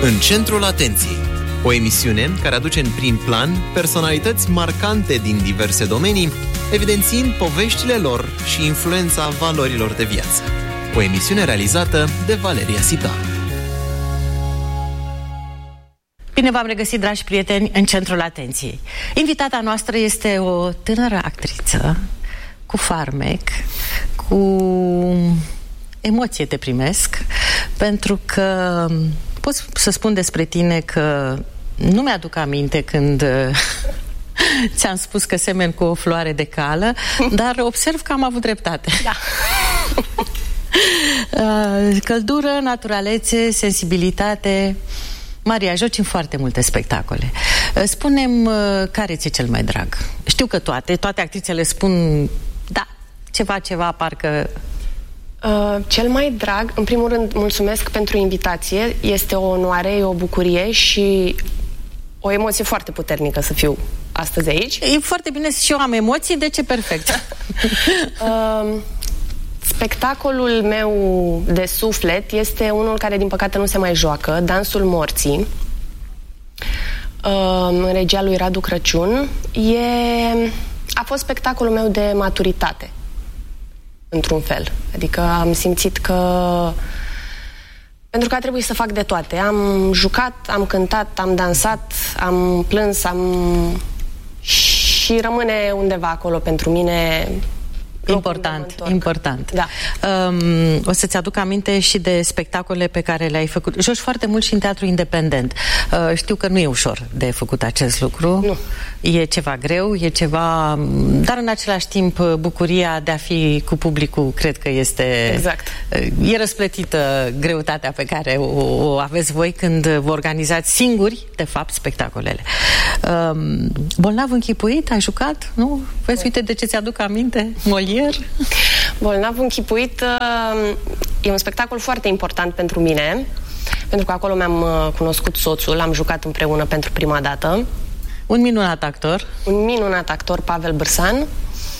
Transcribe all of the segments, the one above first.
În centrul atenției, o emisiune care aduce în prim plan personalități marcante din diverse domenii, evidențiind poveștile lor și influența valorilor de viață. O emisiune realizată de Valeria Sita. Bine v-am regăsit, dragi prieteni, în centrul atenției. Invitata noastră este o tânără actriță cu farmec, cu emoție te primesc, pentru că pot să spun despre tine că nu mi-aduc aminte când ți-am spus că semeni cu o floare de cală, dar observ că am avut dreptate. Da. Căldură, naturalețe, sensibilitate. Maria, joci în foarte multe spectacole. Spune-mi, care ți-e cel mai drag? Știu că toate actrițele spun, da, ceva, parcă... Cel mai drag, în primul rând, mulțumesc pentru invitație. Este o onoare, e o bucurie și o emoție foarte puternică să fiu astăzi aici. E foarte bine, și eu am emoții, deci e perfect. Spectacolul meu de suflet este unul care, din păcate, nu se mai joacă, Dansul Morții, în regia lui Radu Crăciun. A fost spectacolul meu de maturitate, într-un fel. Adică am simțit că... Pentru că a trebuit să fac de toate. Am jucat, am cântat, am dansat, am plâns, și rămâne undeva acolo pentru mine... Important. Da. O să-ți aduc aminte și de spectacole pe care le-ai făcut. Joci foarte mult și în teatru independent. Știu că nu e ușor de făcut acest lucru. Nu. E ceva greu, dar în același timp bucuria de a fi cu publicul, cred că este... Exact. E răsplătită greutatea pe care o aveți voi când vă organizați singuri, de fapt, spectacolele. Bolnav închipuit, ai jucat? Nu? Vezi, uite de ce ți-aduc aminte? Molière? Bolnav închipuit e un spectacol foarte important pentru mine, pentru că acolo mi-am cunoscut soțul, am jucat împreună pentru prima dată. Un minunat actor. Un minunat actor, Pavel Bârsan.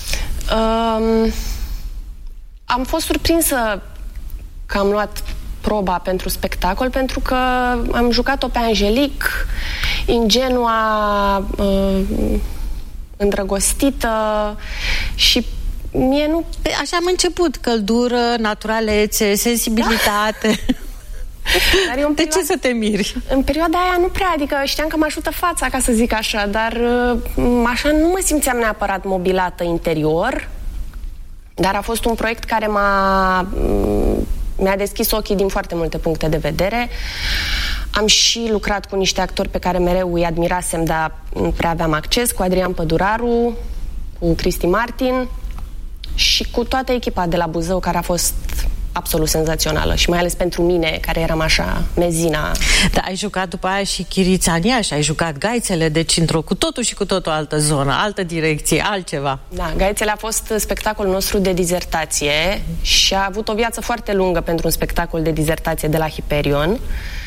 Am fost surprinsă că am luat proba pentru spectacol, pentru că am jucat-o pe Angelique, ingenua, îndrăgostită, și mie nu... Așa am început, căldură, naturalețe, sensibilitate. Dar de ce să te miri? În perioada aia nu prea, adică știam că mă ajută fața, ca să zic așa, dar așa nu mă simțeam neapărat mobilată interior, dar a fost un proiect care mi-a deschis ochii din foarte multe puncte de vedere. Am și lucrat cu niște actori pe care mereu îi admirasem, dar nu prea aveam acces, cu Adrian Păduraru, cu Cristi Martin și cu toată echipa de la Buzău, care a fost absolut senzațională și mai ales pentru mine, care eram așa mezina. Da, ai jucat după aia și Chirițania și ai jucat Gaițele, deci într-o cu totul și cu totul altă zonă, altă direcție, altceva. Da, Gaițele a fost spectacolul nostru de dizertație și a avut o viață foarte lungă pentru un spectacol de dizertație de la Hyperion.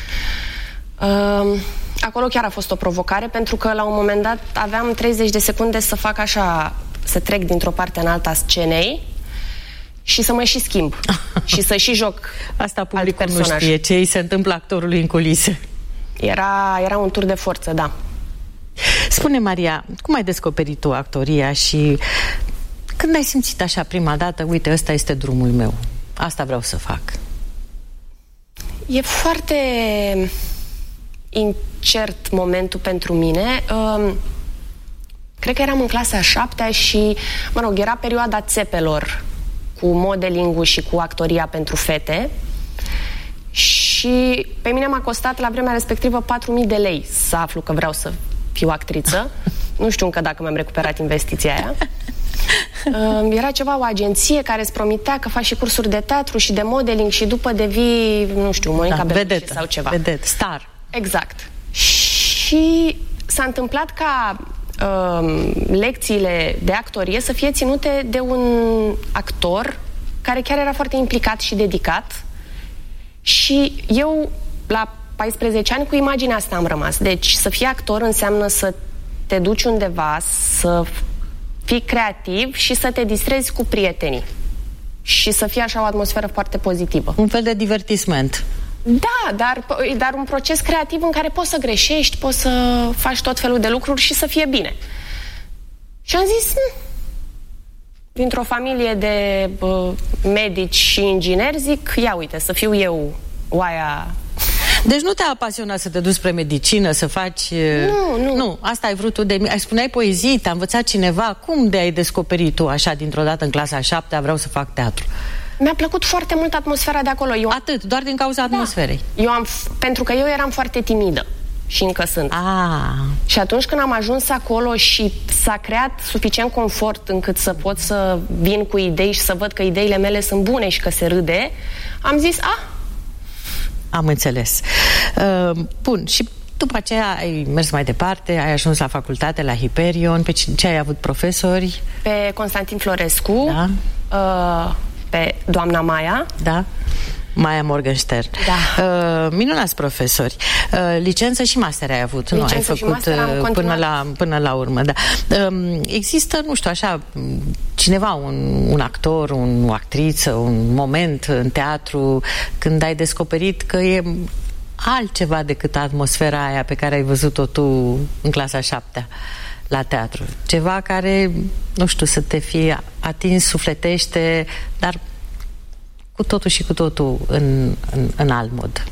Acolo chiar a fost o provocare, pentru că la un moment dat aveam 30 de secunde să fac așa, să trec dintr-o parte în alta scenei și să mă și schimb și să și joc. Asta publicul nu știe, ce îi se întâmplă actorului în culise. Era un tur de forță, da. Spune, Maria, cum ai descoperit tu actoria și când ai simțit așa prima dată, uite, ăsta este drumul meu, asta vreau să fac? E foarte incert momentul pentru mine. Cred că eram în clasa a 7-a și, mă rog, era perioada țepelor cu modeling-ul și cu actoria pentru fete și pe mine m-a costat la vremea respectivă 4.000 de lei să aflu că vreau să fiu actriță. Nu știu încă dacă mi-am recuperat investiția aia. Era ceva, o agenție care îți promitea că faci și cursuri de teatru și de modeling și după devii, nu știu, Monica Bellucci sau ceva. Vedetă, star. Exact. Și s-a întâmplat ca lecțiile de actorie să fie ținute de un actor care chiar era foarte implicat și dedicat și eu la 14 ani cu imaginea asta am rămas. Deci să fii actor înseamnă să te duci undeva, să fii creativ și să te distrezi cu prietenii și să fie așa o atmosferă foarte pozitivă. Un fel de divertisment. Da, dar un proces creativ în care poți să greșești, poți să faci tot felul de lucruri și să fie bine. Și am zis, dintr-o familie de medici și ingineri, zic, ia uite, să fiu eu oaia. Deci nu te-a apasionat să te duci spre medicină, să faci... Nu, asta ai vrut tu de... Ai spuneai poezii, te-a învățat cineva, cum de ai descoperit tu așa dintr-o dată în clasa a 7-a, vreau să fac teatru? Mi-a plăcut foarte mult atmosfera de acolo. Atât, doar din cauza atmosferei? Pentru că eu eram foarte timidă și încă sunt. Și atunci când am ajuns acolo și s-a creat suficient confort încât să pot să vin cu idei și să văd că ideile mele sunt bune și că se râde, am zis, am înțeles. Bun, și după aceea ai mers mai departe, ai ajuns la facultate, la Hyperion. Pe ce ai avut profesori? Pe Constantin Florescu, pe doamna Maia. Da. Maia Morgenstern. Da. Minunați profesori. Licență și master ai avut, nu? Ai făcut până la urmă, da. Există, nu știu, așa, cineva, un actor, o actriță, un moment în teatru când ai descoperit că e altceva decât atmosfera aia pe care ai văzut-o tu în clasa 7-a la teatru. Ceva care, nu știu, să te fie atins, sufletește, dar cu totul și cu totul în alt mod.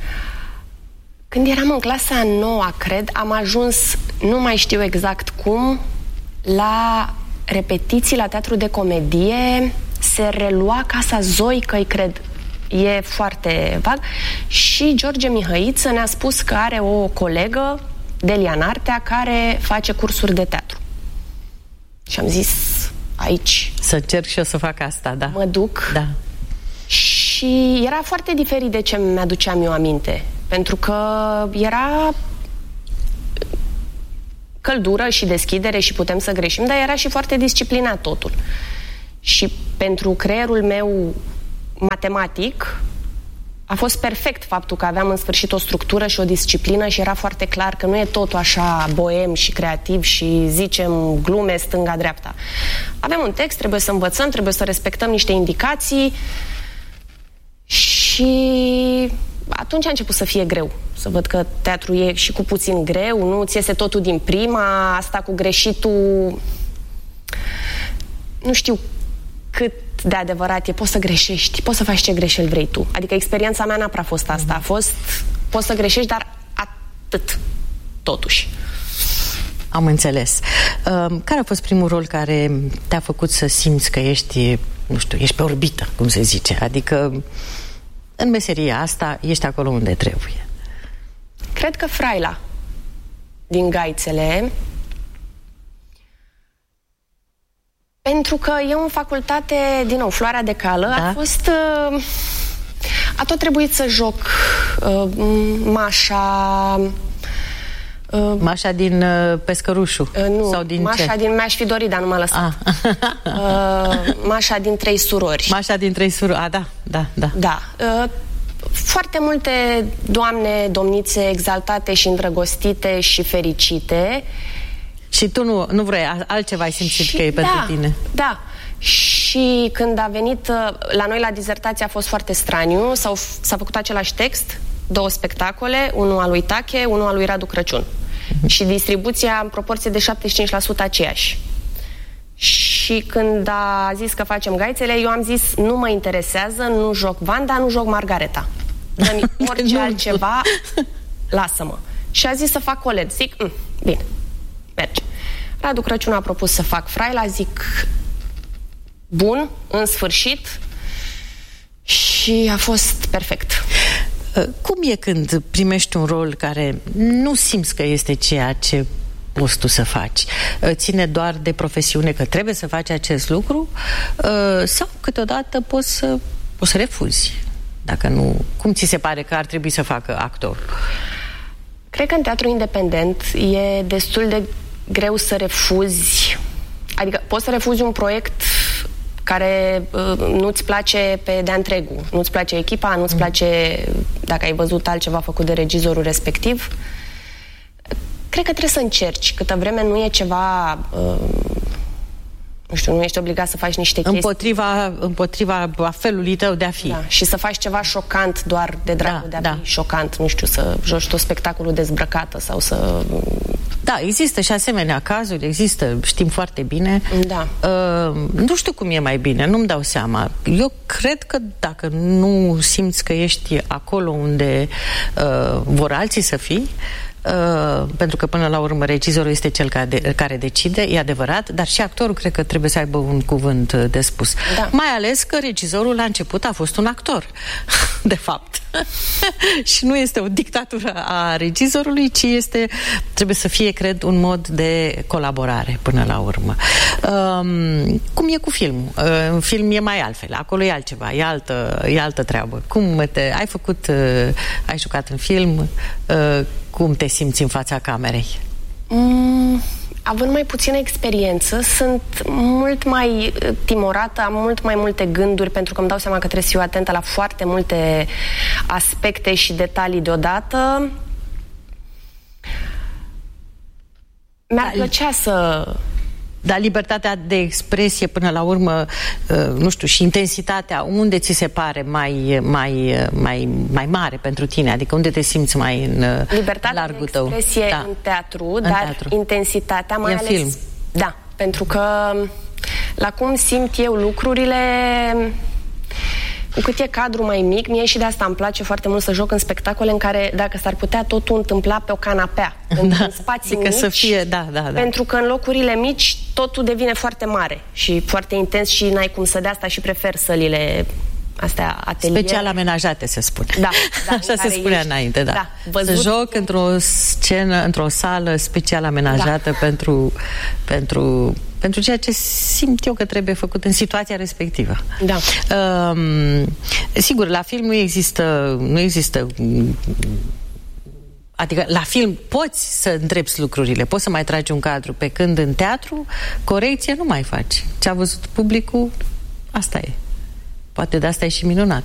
Când eram în clasa 9-a, cred, am ajuns, nu mai știu exact cum, la repetiții la teatru de comedie, se relua Casa Zoicăi, cred, e foarte vag, și George Mihăiță ne-a spus că are o colegă, Delia Nartea, care face cursuri de teatru. Și am zis, aici... Să încerc și eu să fac asta, da. Mă duc. Da. Și era foarte diferit de ce mi-aduceam eu aminte. Pentru că era căldură și deschidere și putem să greșim, dar era și foarte disciplinat totul. Și pentru creierul meu matematic a fost perfect faptul că aveam în sfârșit o structură și o disciplină și era foarte clar că nu e totul așa boem și creativ și zicem glume stânga-dreapta. Avem un text, trebuie să învățăm, trebuie să respectăm niște indicații și atunci a început să fie greu. Să văd că teatru e și cu puțin greu, nu ți iese totul din prima, asta cu greșitul... Nu știu cât de adevărat e, poți să greșești, poți să faci ce greșeli vrei tu. Adică experiența mea n-a prea fost asta. A fost, poți să greșești, dar atât, totuși. Am înțeles. Care a fost primul rol care te-a făcut să simți că ești, nu știu, ești pe orbită, cum se zice? Adică în meseria asta ești acolo unde trebuie. Cred că Fraila din Gaițele, pentru că eu în facultate, din nou, Floarea de Cală, da? A tot trebuit să joc Mașa... Mașa din Pescărușu? Nu, sau din Mașa ce? din Mi-aș fi dorit, dar nu m-a lăsat. Mașa din Trei Surori. Mașa din Trei Surori, da. Foarte multe doamne, domnițe exaltate și îndrăgostite și fericite. Și tu nu vrei, altceva ai simțit că e pentru tine. Da. Și când a venit, la noi la dizertație a fost foarte straniu, s-a făcut același text, 2 spectacole, unul al lui Tache, unul al lui Radu Crăciun. Și distribuția în proporție de 75% aceeași. Și când a zis că facem Gaițele, eu am zis, nu mă interesează, nu joc Vanda, nu joc Margareta. Dă-mi orice altceva, lasă-mă. Și a zis să fac Colet. Zic, bine, merge. Radu Crăciun a propus să fac Fraila, zic, bun, în sfârșit, și a fost perfect. Cum e când primești un rol care nu simți că este ceea ce poți tu să faci? Ține doar de profesiune că trebuie să faci acest lucru? Sau câteodată poți să refuzi? Dacă nu, cum ți se pare că ar trebui să facă actorul? Cred că în teatru independent e destul de greu să refuzi. Adică poți să refuzi un proiect care nu-ți place pe de-a întregul. Nu-ți place echipa, nu-ți place dacă ai văzut altceva făcut de regizorul respectiv. Cred că trebuie să încerci. Câtă vreme nu e ceva nu știu, nu ești obligat să faci niște chestii împotriva felului tău de a fi. Da, și să faci ceva șocant doar de dragul de a fi șocant, nu știu, să joci tot spectacolul dezbrăcată sau să... Da, există și asemenea cazuri, există, știm foarte bine. Da. Nu știu cum e mai bine, nu-mi dau seama. Eu cred că dacă nu simți că ești acolo unde vor alții să fii, pentru că până la urmă regizorul este cel care decide, e adevărat, dar și actorul cred că trebuie să aibă un cuvânt de spus. Da. Mai ales că regizorul la început a fost un actor, de fapt. Și nu este o dictatură a regizorului, ci trebuie să fie, cred, un mod de colaborare până la urmă. Cum e cu filmul? În film e mai altfel, acolo e altceva, e altă treabă. Ai jucat în film, cum te simți în fața camerei? Având mai puțină experiență, sunt mult mai timorată, am mult mai multe gânduri, pentru că îmi dau seama că trebuie să fiu atentă la foarte multe aspecte și detalii deodată. Mi-ar plăcea să... Dar libertatea de expresie, până la urmă, nu știu, și intensitatea, unde ți se pare mai mare pentru tine? Adică unde te simți mai în largul tău? Libertatea de expresie în teatru, dar intensitatea mai ales... film. Da, pentru că la cum simt eu lucrurile... Cu cât e cadru mai mic, mie și de asta îmi place foarte mult să joc în spectacole în care, dacă s-ar putea, totul întâmpla pe o canapea, în spații mici, să fie, pentru că în locurile mici totul devine foarte mare și foarte intens și n-ai cum să, de asta și prefer sălile astea, atelier. Special amenajate, se spune. Da, așa se spunea înainte, da. Să joc într-o scenă, într-o sală special amenajată pentru ceea ce simt eu că trebuie făcut în situația respectivă. Da. Sigur, la film nu există adică la film poți să îndrepți lucrurile, poți să mai tragi un cadru, pe când în teatru corecție nu mai faci. Ce a văzut publicul, asta e. Poate de asta e și minunat.